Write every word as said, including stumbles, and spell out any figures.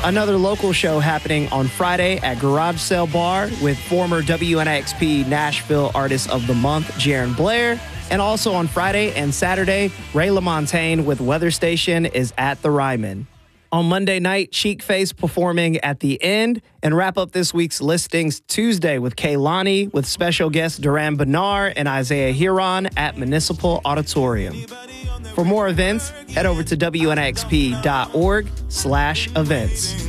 Another local show happening on Friday at Garage Sale Bar with former W N X P Nashville Artist of the Month, Jaron Blair. And also on Friday and Saturday, Ray LaMontagne with Weather Station is at the Ryman. On Monday night, Chic Face performing at the End, and wrap up this week's listings Tuesday with Kehlani with special guests Duran Bernard and Isaiah Huron at Municipal Auditorium. For more events, head over to W N X P dot org slash events.